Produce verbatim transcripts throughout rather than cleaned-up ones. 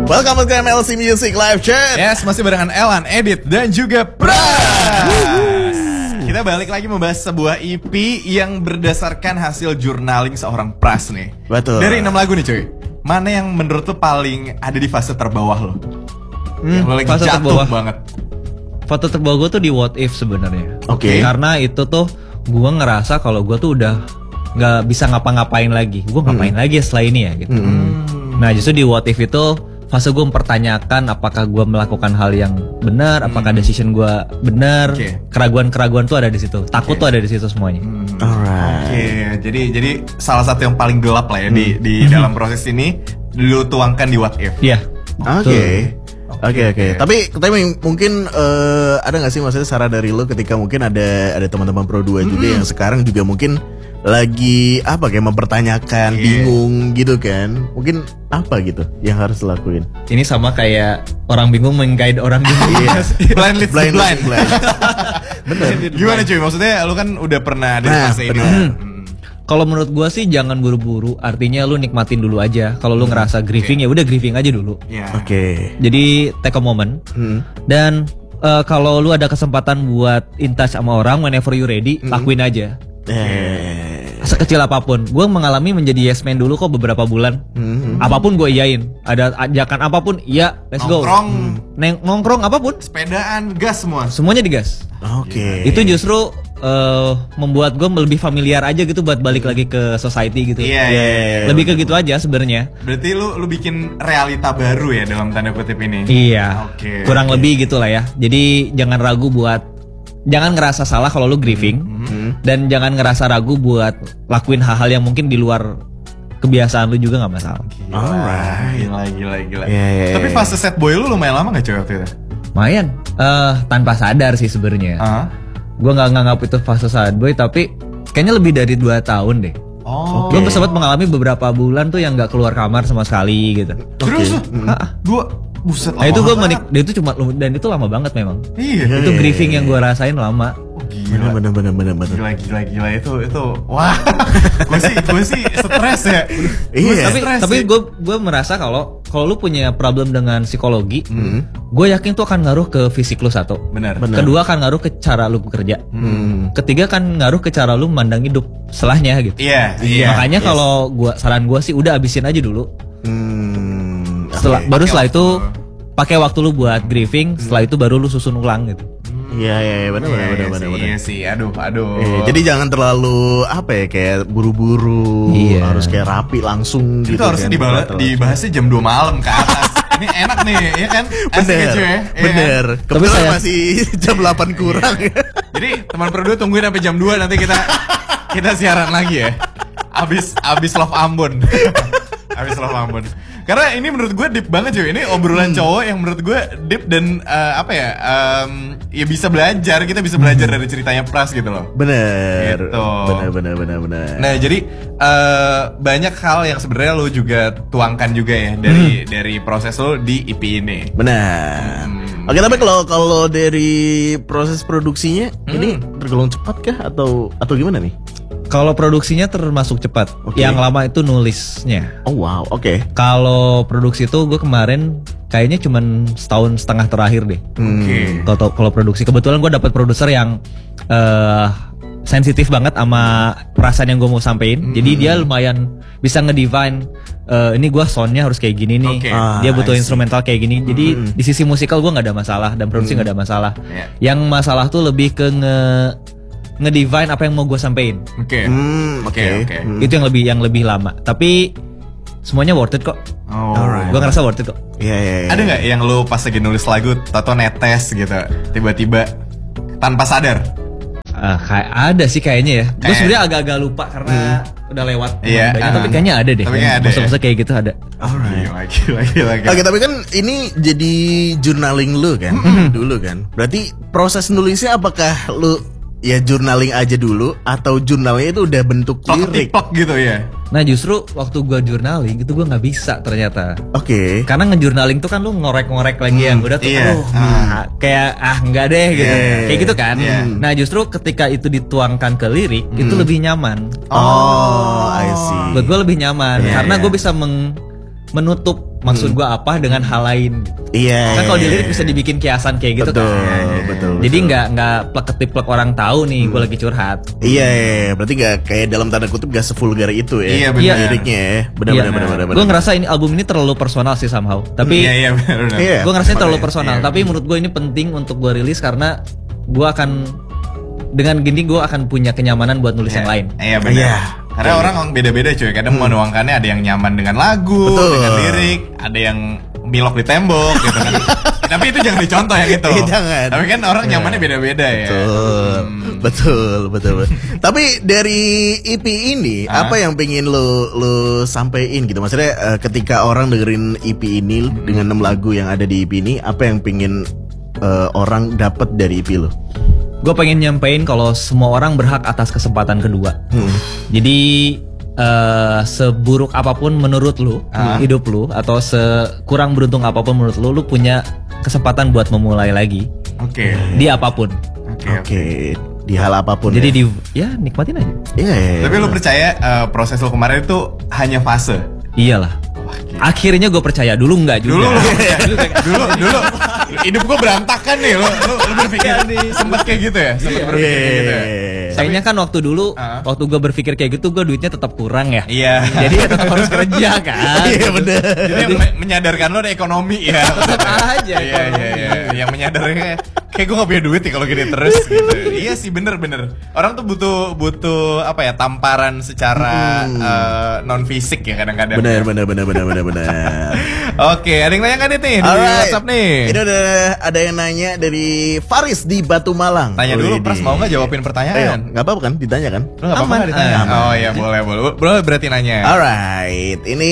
Welcome to M L C Music Live Chat. Yes, masih barengan Elan, Edit, dan juga Pras. Kita balik lagi membahas sebuah E P yang berdasarkan hasil journaling seorang Pras nih. Betul. Dari enam lagu nih cuy, mana yang menurut lo paling ada di fase terbawah lo? Hmm, yang lo lagi fase jatuh terbawah. banget. Foto terbawah gue tuh di What If sebenarnya. Oke. Okay. Karena itu tuh gue ngerasa kalau gue tuh udah nggak bisa ngapa-ngapain lagi. Gue ngapain hmm. lagi setelah ini ya gitu. Hmm. Nah justru di What If itu fase gue mempertanyakan apakah gue melakukan hal yang benar, hmm. apakah decision gue benar. Okay. Keraguan-keraguan tuh ada di situ. Takut okay. tuh ada di situ semuanya. Hmm. Alright. Oke, okay. jadi jadi salah satu yang paling gelap lah ya hmm. di di dalam proses ini lu tuangkan di What If. Iya. Yeah. Oke. Okay. Oke okay, oke. Okay. Tapi tapi mungkin uh, ada nggak sih maksudnya saran dari lo ketika mungkin ada ada teman-teman Pro dua mm-hmm. juga yang sekarang juga mungkin lagi apa kayak mempertanyakan, yeah. bingung gitu kan? Mungkin apa gitu yang harus dilakuin? Ini sama kayak orang bingung meng-guide orang bingung. blind leads blind. blind. blind. Bener. Gimana cuy? Maksudnya lu kan udah pernah ada nah, fase ini. Kalau menurut gue sih jangan buru-buru, artinya lu nikmatin dulu aja. Kalau lu ngerasa grieving okay. ya udah grieving aja dulu. Yeah. Oke. Okay. Jadi take a moment. Hmm. Dan uh, kalau lu ada kesempatan buat in touch sama orang, whenever you ready, hmm. lakuin aja. Eh. Sekecil apapun. Gue mengalami menjadi yes man dulu kok beberapa bulan. Hmm. Apapun gue iyain. Ada ajakan apapun, iya, let's go. Nongkrong, Neng nongkrong apapun. Sepedaan, gas semua. Semuanya digas. Oke. Okay. Itu justru Uh, membuat gue lebih familiar aja gitu buat balik lagi ke society gitu. Iya, yeah, yeah, yeah, lebih ke gitu aja sebenarnya. Berarti lu lu bikin realita baru ya dalam tanda kutip ini. Iya. Okay, kurang okay. lebih gitulah ya. Jadi jangan ragu buat jangan ngerasa salah kalau lu grieving mm-hmm. dan jangan ngerasa ragu buat lakuin hal-hal yang mungkin di luar kebiasaan lu juga nggak masalah. Gila, Alright. gila, gila, gila. Yeah, yeah, Tapi fase sad boy lu lumayan lama nggak cuy waktu itu? Lumayan. Uh, tanpa sadar sih sebenarnya. Uh-huh. Gue nggak nganggap itu fase sad boy, tapi kayaknya lebih dari dua tahun deh. Oh. Gue sempat mengalami beberapa bulan tuh yang nggak keluar kamar sama sekali gitu. Terus? Okay. Hmm. Dua, buset. Nah itu gue menik, dan itu cuma dan itu lama banget memang. Iya. Itu grieving yang gue rasain lama. Oh, gila. Bener bener bener bener. Gila gila gila itu itu. Wah. gue sih gue sih stres ya. Iya. Tapi tapi gue gue merasa kalau kalau lu punya problem dengan psikologi, mm. gue yakin tuh akan ngaruh ke fisik lu satu. Benar. Kedua akan ngaruh ke cara lu bekerja. Mm. Ketiga kan ngaruh ke cara lu memandang hidup setelahnya gitu. Iya. Yeah, yeah, Makanya yes. kalau gua saran gue sih udah abisin aja dulu. Hmm. Setelah Okay. baru Pake setelah waktu. itu pakai waktu lu buat grieving. Setelah itu baru lu susun ulang gitu. Iya iya ya, benar benar benar benar. Iya sih, aduh aduh. Eh, jadi jangan terlalu apa ya kayak buru-buru, iya. harus kayak rapi langsung itu gitu. Itu harus kan, dibahas, dibahasnya jam dua malam ke atas. Ini enak nih, ya kan? Bener, ya, bener. Ya kan? Kebetulan saya... masih jam delapan kurang. Jadi teman berdua tungguin sampai jam dua nanti kita kita siaran lagi ya. Abis abis Love Ambon. Abis Love Ambon. Karena ini menurut gue deep banget cuy. Ini obrolan hmm. cowok yang menurut gue deep dan uh, apa ya? Um, ya bisa belajar. Kita bisa belajar dari ceritanya Pras gitu loh. Bener. Gitu. Bener bener bener bener. Nah jadi uh, banyak hal yang sebenarnya lo juga tuangkan juga ya dari hmm. dari proses lo di E P ini. Benar. Hmm. Oke, tapi kalau kalau dari proses produksinya hmm. ini tergolong cepat kah atau atau gimana nih? Kalau produksinya termasuk cepat. Okay. Yang lama itu nulisnya. Oh wow, oke. Okay. Kalau produksi itu gue kemarin kayaknya cuman setahun setengah terakhir deh. Hmm. Oke. Kalau kalau produksi kebetulan gue dapat produser yang uh, sensitif banget sama perasaan yang gue mau sampein. Hmm. Jadi dia lumayan bisa ngedefine uh, ini gue soundnya harus kayak gini nih. Okay. Ah, dia butuh instrumental kayak gini. Jadi hmm. di sisi musikal gue nggak ada masalah dan produksi nggak hmm. ada masalah. Yeah. Yang masalah tuh lebih ke nge ngedefine apa yang mau gue sampein. Oke. Oke oke. Itu yang lebih yang lebih lama. Tapi semuanya worth it kok. Oh. Gue ngerasa worth it kok. Iya iya. Ya. Ada nggak yang lu pas lagi nulis lagu tato netes gitu, tiba-tiba tanpa sadar? Uh, kayak ada sih kayaknya ya. Gue eh. sebenarnya agak-agak lupa karena hmm. udah lewat. Iya. Banyak, Uh. tapi kayaknya ada deh. Tapi kayaknya ada. Masa-masa kayak gitu ada. Alright. Lagi lagi lagi. Oke, tapi kan ini jadi journaling lu kan, dulu kan. Berarti proses nulisnya apakah lu ya journaling aja dulu atau jurnalnya itu udah bentuk lirik gitu ya? Nah justru waktu gue journaling itu gue nggak bisa ternyata. Oke. Okay. Karena ngejournaling tuh kan lu ngorek-ngorek lagi hmm, yang udah tuh iya. oh, hmm, kayak ah nggak deh gitu, yeah, kayak gitu kan. Yeah. Nah justru ketika itu dituangkan ke lirik hmm. itu lebih nyaman. Oh, I see. Buat gue lebih nyaman yeah, karena yeah. gue bisa meng menutup maksud gue apa dengan hal lain. Iya. Kan kalau di lirik bisa dibikin kiasan kayak gitu betul, kan. Betul. Jadi betul. nggak nggak plek ketiplek orang tahu nih gue lagi curhat. Iya, iya, berarti gak kayak dalam tanda kutip gak sevulgar itu ya. Iya, benar. Liriknya ya. Benar Iya. benar benar benar. Gue ngerasa ini album ini terlalu personal sih somehow. Tapi Iya iya benar. benar. Iya. gue ngerasa terlalu Iya, personal. iya. Tapi menurut gue ini penting untuk gue rilis karena gue akan dengan gini gue akan punya kenyamanan buat nulis yang lain. Iya benar. Iya. Karena orang orang beda-beda cuy. Kadang menuangkannya ada yang nyaman dengan lagu, Betul. dengan lirik, ada yang milok di tembok gitu kan. Tapi itu jangan dicontoh yang itu. Iya, jangan. Tapi kan orang nyamannya beda-beda ya. Betul, Hmm. betul, betul, betul. Tapi dari E P ini Hah? apa yang pengen lo lo sampein gitu? Maksudnya eh, ketika orang dengerin E P ini Hmm. dengan enam lagu yang ada di E P ini, apa yang pengen eh, orang dapat dari E P lo? Gue pengen nyampein kalau semua orang berhak atas kesempatan kedua. Hmm. Jadi eh, seburuk apapun menurut lu Ah. hidup lu atau sekurang beruntung apapun menurut lu, lu punya kesempatan buat memulai lagi Oke. di apapun. Oke. Oke, oke. di hal apapun. Jadi ya. di ya nikmatin aja. Iya, iya, iya. Tapi lu percaya eh, proses lu kemarin itu hanya fase? Iyalah. Akhirnya gue percaya, dulu enggak juga. Dulu lu dulu dulu hidup gua berantakan nih. Lu lu, lu berpikir sempat kayak gitu ya? Sempat Iya, berpikir kayak gitu ya? Sayangnya kan waktu dulu, Ah. waktu gue berpikir kayak gitu, gue duitnya tetap kurang ya. Iya. Jadi ya tetap harus kerja kan. Iya bener. Jadi yang me- menyadarkan lo ada ekonomi ya. Tetap aja Iya iya iya. Yang menyadarkan kayak gue gak punya duit nih kalau gini terus gitu. Iya sih bener-bener. Orang tuh butuh butuh apa ya, tamparan secara non fisik ya kadang-kadang. Bener, bener, bener, bener, bener, bener. Oke, ada yang nanya kan nih di Alright. WhatsApp nih? Ini ada ada yang nanya dari Faris di Batu Malang. Tanya dulu, Widih. Pras mau nggak jawabin Ayo, pertanyaan? nggak apa-apa kan? Ditanya kan? Lo nggak apa-apa Aman. nggak ditanya? Aman. Oh iya boleh boleh. Bro berarti nanya. Alright, ini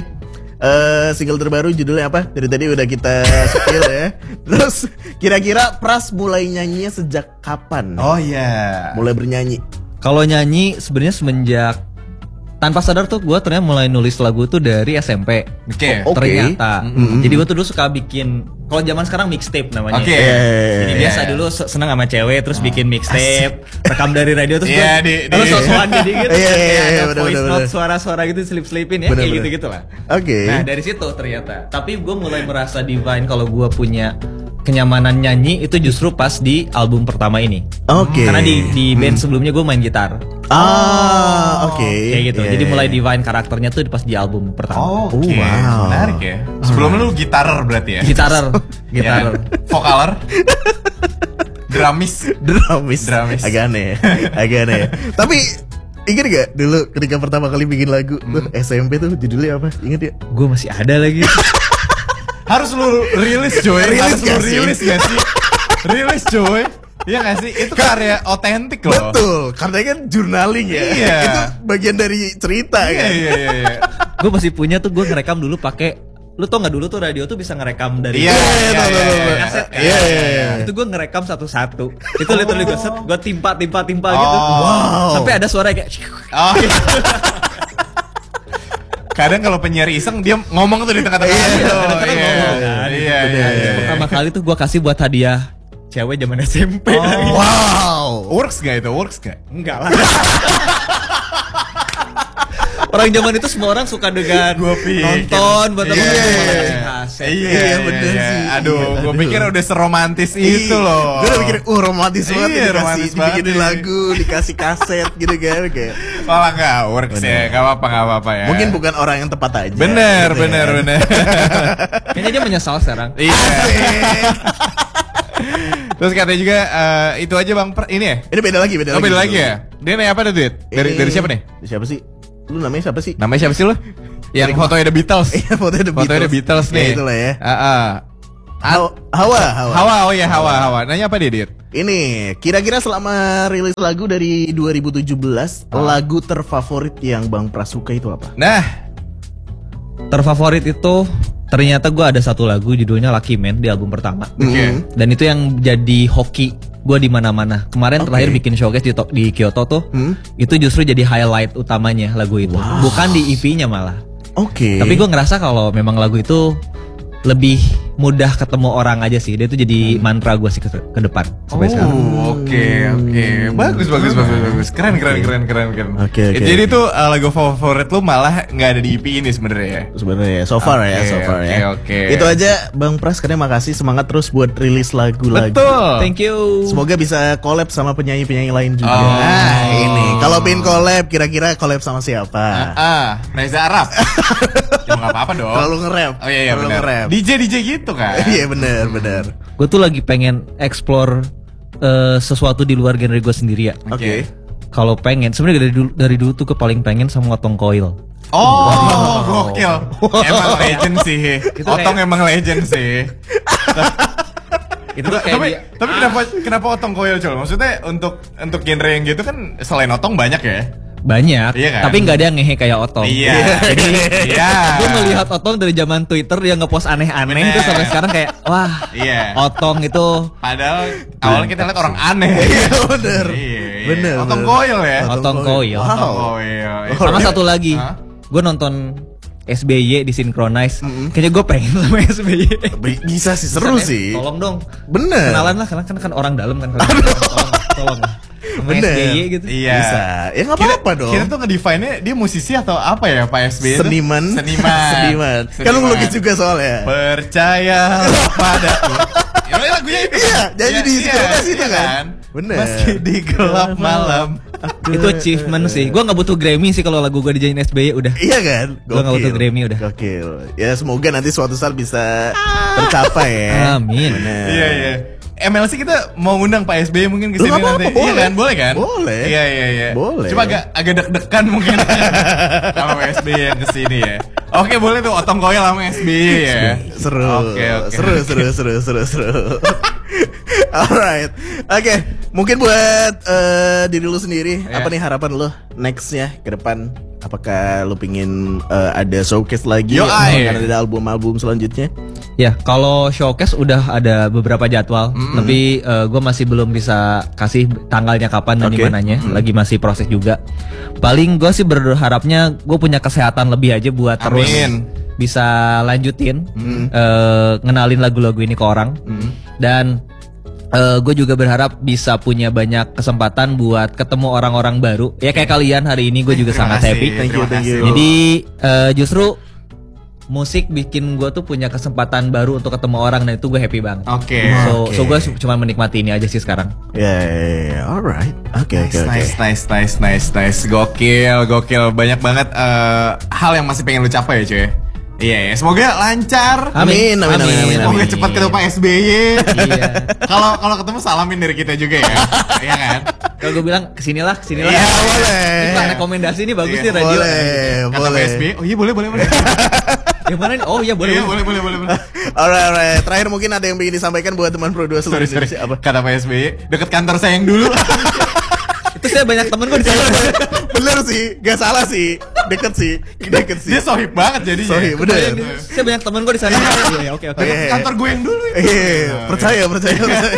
eh single terbaru judulnya apa? Dari tadi udah kita spill ya. Terus kira-kira Pras mulai nyanyinya sejak kapan? Oh iya. Mulai bernyanyi. Kalau nyanyi sebenarnya semenjak tanpa sadar tuh gue ternyata mulai nulis lagu tuh dari S M P. Oke. Oh, Oke. Ternyata. Mm-mm. Jadi gue tuh dulu suka bikin, kalau zaman sekarang mixtape namanya. Oke. Jadi Iya, biasa iya. dulu se- seneng sama cewek terus bikin mixtape, rekam dari radio terus Iya, gue di- terus di- sosokan jadi gitu. Iya, iya, Kayak iya, ada bener, voice bener, note bener. suara-suara gitu selip-selipin ya Bener, kayak bener. gitu-gitu lah. Oke. Nah, dari situ ternyata. Tapi gue mulai merasa divine kalau gue punya kenyamanan nyanyi itu justru pas di album pertama ini. Oke. Karena di di band sebelumnya gue main gitar. Ah, oke. Kayak gitu. Iya, Jadi iya. mulai divine karakternya tuh pas di album pertama. Oke. Oh, wow. Menarik ya. Sebelumnya lu gitarer berarti ya? Gitarer, Ya gitarer. kan? Vokaler? Dramis? Dramis. Dramis. Agak aneh. Agak aneh. Tapi ingat gak dulu ketika pertama kali bikin lagu tuh S M P tuh judulnya apa? Ingat ya? Gue masih ada lagi. Harus lu rilis coy. Rilis Harus lu gak sih? rilis gak sih? Rilis coy. Iya gak sih? Itu karya otentik loh. Betul, karena kan journaling ya. Iya. Itu bagian dari cerita Iya kan. iya iya. iya. Gue masih punya tuh, gue ngerekam dulu pakai, lu tau nggak dulu tuh radio tuh bisa ngerekam dari Iya, Iya, iya, tahu, iya, tahu, iya, tahu. kaset kan. Iya, iya, iya. Itu gue ngerekam satu-satu. Itu literally gue set, gue timpa timpa timpa Oh. gitu. Wow. Sampai ada suara kayak Oh iya. Kadang kalau penyiar iseng dia ngomong tuh di tengah-tengah Iya, gitu. kadang-kadang Iya. ngomong kan. Iya iya iya. pertama kali tuh gue kasih buat hadiah cewek zaman S M P. Oh. Wow. Works gak itu? Works gak? Enggak lah. Orang zaman itu semua orang suka dengan Gua pikir. nonton buat apa Iya. kasih kaset. Iya, Iya, bener iya. sih. Aduh, Iya, gue aduh. pikir udah seromantis itu loh. Gue udah mikir, uh romantis banget Iya, nih, dikasih, romantis banget dibikinin nih. lagu, dikasih kaset gitu kan kayak. Malah nggak works ya, nggak apa-apa nggak apa-apa ya. Mungkin bukan orang yang tepat aja. Bener, gitu bener, kan. bener. Kayaknya dia menyesal sekarang. Iya. Terus katanya juga eh, itu aja bang, Per- ini ya? Ini beda lagi, beda Oh lagi. beda lagi ya? Dia nanya apa ada duit? Dari Ini- dari siapa nih? Siapa sih? Lu namanya siapa sih? Namanya siapa sih lo? Yang fotonya The Beatles. Iya, fotonya The Fotonya The Beatles nih. Ya, itulah ya. Ah, ah. Hawa, Hawa, Hawa. Hawa, oh ya Hawa, Hawa. Nanya apa dia, Dit? Ini kira-kira selama rilis lagu dari dua ribu tujuh belas, Ah. lagu terfavorit yang Bang Pras suka itu apa? Nah, Terfavorit itu ternyata gue ada satu lagu judulnya Lucky Man di album pertama. Oke. Hmm. Dan itu yang jadi hoki gue di mana-mana. Kemarin Oke. terakhir bikin showcase di, To- di Kyoto tuh, Hmm. itu justru jadi highlight utamanya lagu itu. Bukan di E P-nya malah. Oke. Tapi gue ngerasa kalau memang lagu itu lebih mudah ketemu orang aja sih. Dia tuh jadi mantra gue sih ke, ke depan sampai sekarang. Oh, oke oke. Bagus bagus bagus bagus. Keren keren keren keren keren. Oke, oke, Jadi oke. tuh uh, lagu favorit lu malah nggak ada di E P ini sebenarnya ya. Sebenarnya so far ya, Oke, so far oke, ya. oke. Itu aja Bang Pras, katanya makasih, semangat terus buat rilis lagu-lagu. Betul. Thank you. Semoga bisa collab sama penyanyi-penyanyi lain juga. Oh. Nah, ini kalau pin collab kira-kira collab sama siapa? Ah, Reza Arab. Ya nggak apa-apa dong. Terlalu nge-rap. Oh iya iya Terlalu benar. nge-rap. D J D J gitu kan. Iya benar, benar. Gue tuh lagi pengen explore eh, sesuatu di luar genre gue sendiri ya. Oke. Kalau pengen, sebenarnya dari dulu dari dulu tuh ke paling pengen sama Otong Coil. Oh, gokil. Emang legend sih. Itu Otong kayak- emang legend sih. Itu tuh kayak tapi dia- tapi kenapa kenapa Otong Koil Col? Maksudnya untuk untuk genre yang gitu kan selain Otong banyak ya? banyak, Iya kan? tapi nggak ada yang ngehe kayak Otong. Iya. Jadi Iya. gue melihat Otong dari zaman Twitter dia ngepost aneh-aneh Bener. itu sampai sekarang kayak wah, Iya. Otong itu Padahal awalnya kita lihat orang aneh. Iya, bener. Iya, iya. Bener, Otong bener. Koil ya. Otong Coil. Wow. Otong Koil. Sama satu lagi, Hah? gue nonton S B Y di Synchronize. Kayaknya gue pengen sama S B Y. Bi- Bisa sih, seru Bisa, sih. eh, Tolong dong. Bener. Kenalan lah, karena kan kan orang dalam kan. Tolong, tolong. Sama Bener. S B Y gitu. Iya. Bisa. Ya nggak apa-apa dong. Kita tuh ngedefine-nya dia musisi atau apa ya Pak S B Y itu? Seniman. Seniman. Seniman. Kan lu ngelukis juga soalnya. Percaya padaku. Ya udah, lagunya itu. Iya, jadi di Iya, Synchronize itu iya kan. Bener. Meski di gelap malam. Itu achievement sih. Gue nggak butuh Grammy sih kalau lagu gue dijadiin S B Y udah. Iya kan? Gua nggak butuh Grammy udah. Gokil. Ya semoga nanti suatu saat bisa tercapai ya. Amin. Bener. Iya iya. M L C kita mau ngundang Pak S B Y mungkin ke Lu sini nggak nanti. apa-apa, Iya boleh. kan? Boleh kan? Boleh. Iya iya iya. Boleh. Cuma agak agak deg-degan mungkin sama Pak S B Y yang ke sini ya. Oke, boleh tuh Otong Koil sama S B Y ya. Seru. Oke oke. Seru, seru, seru, seru, seru. Alright. Oke, mungkin buat eh, diri lu sendiri, Iya. apa nih harapan lu nextnya ke depan? Apakah lu pingin eh, ada showcase lagi? Yo, Atau ay. akan ada album-album selanjutnya? Ya, kalau showcase udah ada beberapa jadwal, tapi gue masih belum bisa kasih tanggalnya kapan dan Oke. di mananya. Lagi masih proses juga. Paling gue sih berharapnya gue punya kesehatan lebih aja buat terus Amin. bisa lanjutin eh, ngenalin lagu-lagu ini ke orang. Dan gue juga berharap bisa punya banyak kesempatan buat ketemu orang-orang baru. Ya kayak kalian hari ini gue juga Terima sangat kasih, happy. Thank you, terima thank you. kasih. Jadi eh, justru musik bikin gue tuh punya kesempatan baru untuk ketemu orang dan itu gue happy banget. Oke. So, Oke. so gue cuma menikmati ini aja sih sekarang. Ya, ya, ya, alright. Oke, oke, oke. Nice, nice, nice, nice, nice. Gokil, gokil. Banyak banget eh, hal yang masih pengen lu capai ya cuy. Iya, ya. Semoga lancar. Amin, amin, amin, amin, Semoga amin. cepat ketemu Pak S B Y. Iya. Kalau kalau ketemu salamin dari kita juga ya. Iya kan? Kalau gue bilang kesinilah, kesinilah. Iya, boleh. Iklan rekomendasi ini bagus Iya, nih radio. Boleh, Kata boleh. Pak S B Y. Oh iya boleh, boleh, boleh. Yang mana nih? Oh iya boleh. Iya, boleh. boleh, boleh, boleh, boleh. Alright, alright. Terakhir mungkin ada yang ingin disampaikan buat teman Pro dua seluruh Sorry, sorry. Indonesia. Apa? Kata Pak S B Y, deket kantor saya yang dulu. Itu saya banyak temen gue di sana. Bener sih, gak salah sih. Deket sih, deket sih. Dia sohib banget jadinya. Sohib, bener. Saya banyak temen gue di sana. Iya, iya, oke oke. Oke. Deket kantor gue yang dulu. Eh, percaya, percaya, percaya.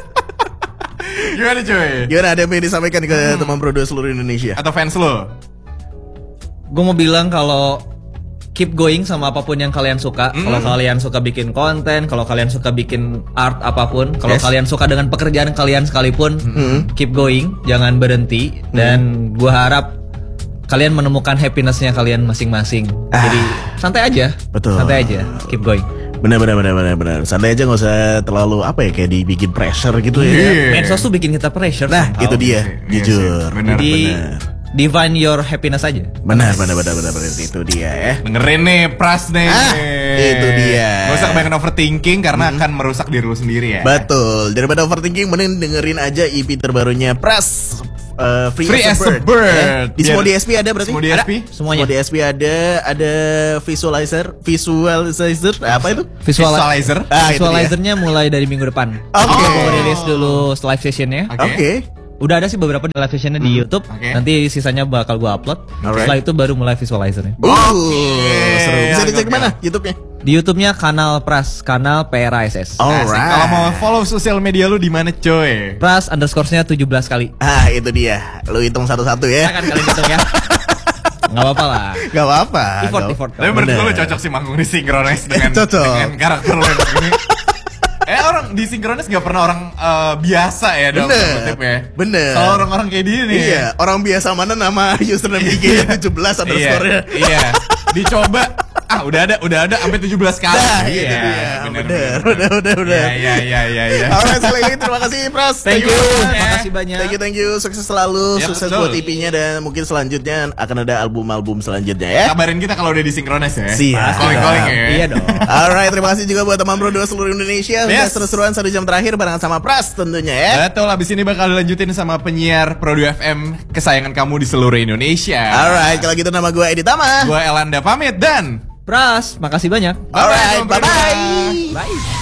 Gimana cuy? Gimana ada yang ingin disampaikan ke teman Pro dua seluruh Indonesia? Atau fans lo? Gue mau bilang kalau keep going sama apapun yang kalian suka. Kalau kalian suka bikin konten, kalau kalian suka bikin art apapun, kalau Yes. kalian suka dengan pekerjaan kalian sekalipun, keep going, jangan berhenti. Dan gue harap kalian menemukan happinessnya kalian masing-masing. Jadi santai aja, Betul. santai aja, keep going. Benar, benar, benar, benar, benar. Santai aja, nggak usah terlalu apa ya, kayak dibikin pressure gitu ya. Iya. Medsos tuh bikin kita pressure. Nah, somehow. itu dia, Iya jujur. sih, benar, Jadi benar. define your happiness aja. Benar, benar, benar, benar, benar. Itu dia ya. Dengerin nih Pras nih. Ah, itu dia. Gak usah kebanyakan overthinking karena akan merusak diri lu sendiri ya. Betul. Daripada overthinking, mending dengerin aja E P terbarunya Pras. uh, Free, Free as, as a a Bird. Bird. Ya. Di semua Biar- D S P ada berarti? Semua D S P? Ada. Semuanya. Semua D S P ada, ada visualizer, visualizer, apa itu? Visual Visualizer. Ah, itu dia. Visualizernya mulai dari minggu depan. Oke. Kita mau rilis dulu live sessionnya. Oke. Oke. Udah ada sih beberapa live sessionnya di YouTube. Oke. Nanti sisanya bakal gua upload. Alright. Setelah itu baru mulai visualizernya. Uh, seru. Bisa dicek Oke. mana YouTube-nya? Di YouTube-nya kanal Pras, kanal P R A S S. Oh. Asik. Alright. Kalau mau follow sosial media lu di mana coy? Pras underscore-nya tujuh belas kali. Ah, itu dia. Lu hitung satu-satu ya. Akan kalian hitung ya. Nggak apa-apa lah. Gak apa-apa. Effort, gak- effort. Tapi menurut Bener. gue lu cocok sih manggung di Synchronize dengan, Cocok. dengan karakter lu yang begini. Eh orang di Synchronize gak pernah orang eh, biasa ya dalam Bener. tanda kutip ya. Bener. Kalau orang-orang kayak dia nih. Iya, orang biasa mana nama username I G tujuh belas Iya, underscore-nya. iya. Dicoba. Ah, udah ada, udah ada sampai tujuh belas kali. Nah, itu dia. Bener, udah, udah, udah. Iya, iya, iya, iya. Alright, sekali lagi terima kasih Pras. Thank you. banget. Makasih banyak. Thank you, thank you. Sukses selalu, Ya, sukses betul. buat I P-nya dan mungkin selanjutnya akan ada album-album selanjutnya ya. Kabarin kita kalau udah di Synchronize ya. Siap. Calling-calling ya. Iya dong. Alright, terima kasih juga buat teman Pro dua seluruh Indonesia. Sudah Yes. seru-seruan satu jam terakhir barengan sama Pras tentunya ya. Betul, abis ini bakal dilanjutin sama penyiar Pro dua F M kesayangan kamu di seluruh Indonesia. Alright, kalau gitu nama gue Edi Tama. Gua Elanda pamit dan Pras, makasih banyak. Alright, Bye-bye, bye-bye. Bye.